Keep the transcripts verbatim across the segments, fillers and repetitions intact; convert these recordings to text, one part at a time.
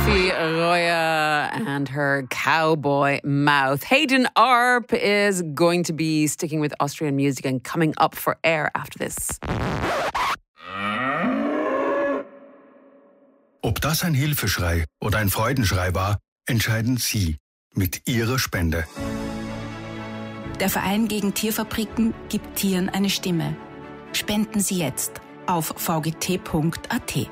Sophie Royer and her cowboy mouth. Hayden Arp is going to be sticking with Austrian music and coming up for air after this. Ob das ein Hilfeschrei oder ein Freudenschrei war, entscheiden Sie mit Ihrer Spende. Der Verein gegen Tierfabriken gibt Tieren eine Stimme. Spenden Sie jetzt auf v g t punkt a t.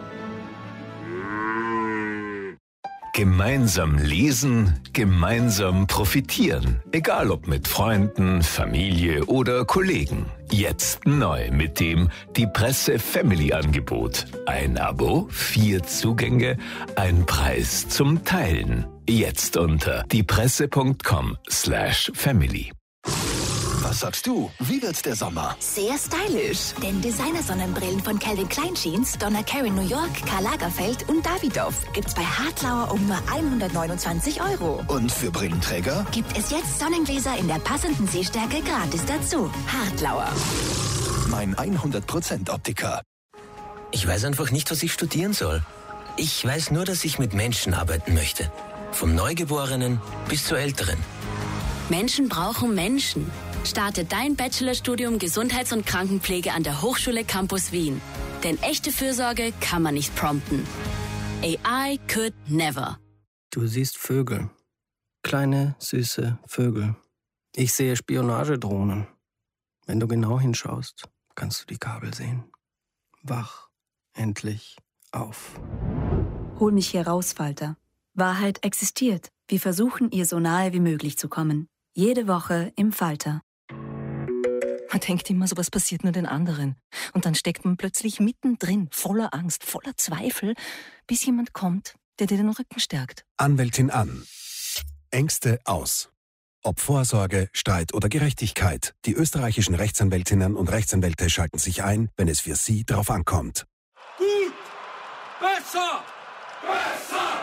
Gemeinsam lesen, gemeinsam profitieren. Egal ob mit Freunden, Familie oder Kollegen. Jetzt neu mit dem Die Presse Family Angebot. Ein Abo, vier Zugänge, ein Preis zum Teilen. Jetzt unter diepresse punkt com slash family. Was sagst du? Wie wird der Sommer? Sehr stylisch. Denn Designer-Sonnenbrillen von Calvin Klein Jeans, Donna Karan New York, Karl Lagerfeld und Davidoff gibt's bei Hartlauer um nur hundertneunundzwanzig Euro. Und für Brillenträger? Gibt es jetzt Sonnengläser in der passenden Sehstärke gratis dazu. Hartlauer. Mein hundert Prozent Optiker. Ich weiß einfach nicht, was ich studieren soll. Ich weiß nur, dass ich mit Menschen arbeiten möchte. Vom Neugeborenen bis zur Älteren. Menschen brauchen Menschen. Starte dein Bachelorstudium Gesundheits- und Krankenpflege an der Hochschule Campus Wien. Denn echte Fürsorge kann man nicht prompten. A I could never. Du siehst Vögel. Kleine, süße Vögel. Ich sehe Spionagedrohnen. Wenn du genau hinschaust, kannst du die Kabel sehen. Wach endlich auf. Hol mich hier raus, Falter. Wahrheit existiert. Wir versuchen, ihr so nahe wie möglich zu kommen. Jede Woche im Falter. Man denkt immer, sowas passiert nur den anderen. Und dann steckt man plötzlich mittendrin, voller Angst, voller Zweifel, bis jemand kommt, der dir den Rücken stärkt. Anwältin an. Ängste aus. Ob Vorsorge, Streit oder Gerechtigkeit, die österreichischen Rechtsanwältinnen und Rechtsanwälte schalten sich ein, wenn es für sie drauf ankommt. Gut! Besser! Besser!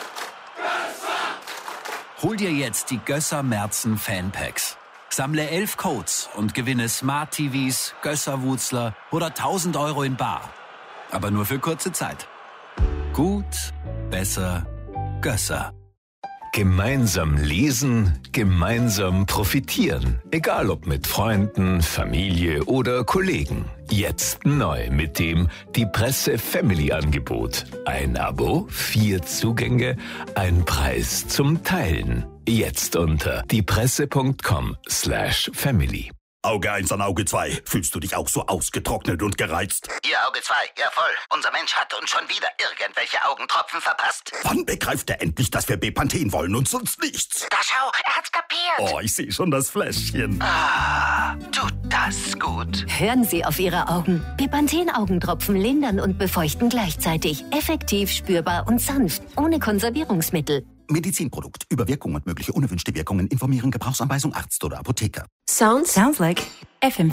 Besser! Hol dir jetzt die Gösser Merzen Fanpacks. Sammle elf Codes und gewinne Smart T Vs, Gösser-Wutzler oder tausend Euro in bar. Aber nur für kurze Zeit. Gut, besser, Gösser. Gemeinsam lesen, gemeinsam profitieren. Egal ob mit Freunden, Familie oder Kollegen. Jetzt neu mit dem Die Presse Family Angebot. Ein Abo, vier Zugänge, ein Preis zum Teilen. Jetzt unter diepresse punkt com slash family. Auge eins an Auge zwei. Fühlst du dich auch so ausgetrocknet und gereizt? Ihr Auge zwei, ja voll. Unser Mensch hat uns schon wieder irgendwelche Augentropfen verpasst. Wann begreift er endlich, dass wir Bepanthen wollen und sonst nichts? Da schau, er hat's kapiert. Oh, ich sehe schon das Fläschchen. Ah, tut das gut. Hören Sie auf Ihre Augen. Bepanthen-Augentropfen lindern und befeuchten gleichzeitig. Effektiv, spürbar und sanft. Ohne Konservierungsmittel. Medizinprodukt. Über Wirkung und mögliche unerwünschte Wirkungen informieren. Gebrauchsanweisung Arzt oder Apotheker. Sounds, sounds like F M